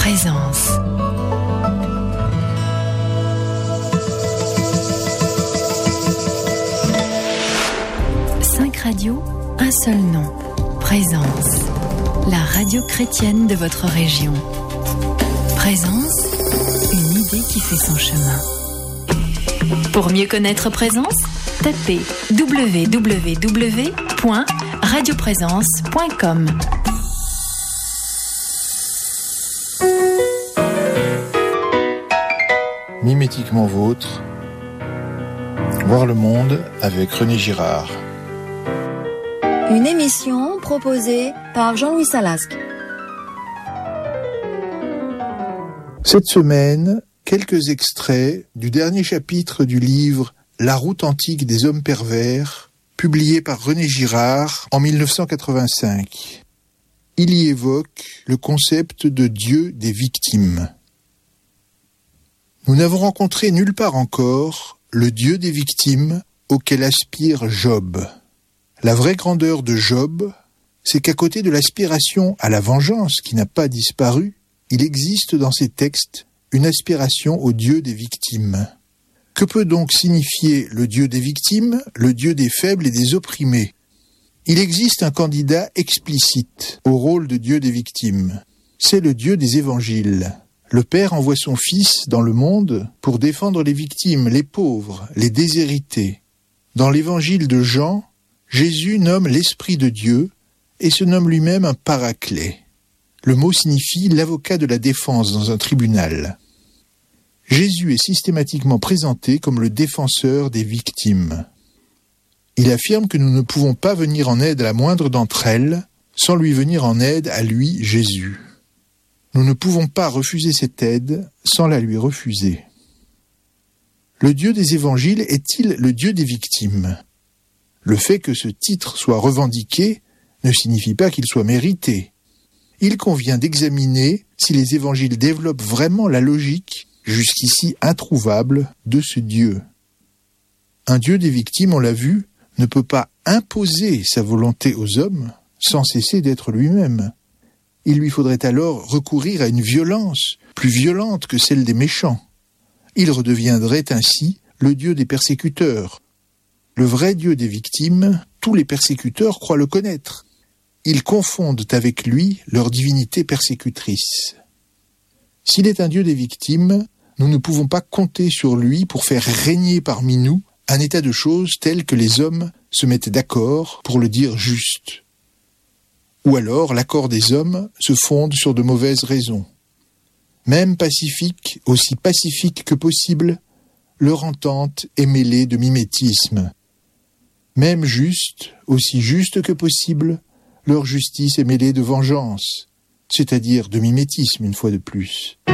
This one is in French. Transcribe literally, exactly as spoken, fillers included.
Présence. Cinq radios, un seul nom. Présence. La radio chrétienne de votre région. Présence, une idée qui fait son chemin. Pour mieux connaître Présence, tapez w w w point radio présence point com. Mimétiquement vôtre, voir le monde avec René Girard. Une émission proposée par Jean-Louis Salasque. Cette semaine, quelques extraits du dernier chapitre du livre La route antique des hommes pervers, publié par René Girard en mille neuf cent quatre-vingt-cinq. Il y évoque le concept de Dieu des victimes. Nous n'avons rencontré nulle part encore le Dieu des victimes auquel aspire Job. La vraie grandeur de Job, c'est qu'à côté de l'aspiration à la vengeance qui n'a pas disparu, il existe dans ces textes une aspiration au Dieu des victimes. Que peut donc signifier le Dieu des victimes, le Dieu des faibles et des opprimés ? Il existe un candidat explicite au rôle de Dieu des victimes. C'est le Dieu des évangiles. Le Père envoie son Fils dans le monde pour défendre les victimes, les pauvres, les déshérités. Dans l'évangile de Jean, Jésus nomme l'Esprit de Dieu et se nomme lui-même un paraclet. Le mot signifie l'avocat de la défense dans un tribunal. Jésus est systématiquement présenté comme le défenseur des victimes. Il affirme que nous ne pouvons pas venir en aide à la moindre d'entre elles sans lui venir en aide à lui, Jésus. Nous ne pouvons pas refuser cette aide sans la lui refuser. Le Dieu des évangiles est-il le Dieu des victimes ? Le fait que ce titre soit revendiqué ne signifie pas qu'il soit mérité. Il convient d'examiner si les évangiles développent vraiment la logique, jusqu'ici introuvable, de ce Dieu. Un Dieu des victimes, on l'a vu, ne peut pas imposer sa volonté aux hommes sans cesser d'être lui-même. Il lui faudrait alors recourir à une violence plus violente que celle des méchants. Il redeviendrait ainsi le Dieu des persécuteurs. Le vrai Dieu des victimes, tous les persécuteurs croient le connaître. Ils confondent avec lui leur divinité persécutrice. S'il est un Dieu des victimes, nous ne pouvons pas compter sur lui pour faire régner parmi nous un état de choses tel que les hommes se mettent d'accord pour le dire juste. Ou alors l'accord des hommes se fonde sur de mauvaises raisons. Même pacifique, aussi pacifique que possible, leur entente est mêlée de mimétisme. Même juste, aussi juste que possible, leur justice est mêlée de vengeance, c'est-à-dire de mimétisme une fois de plus.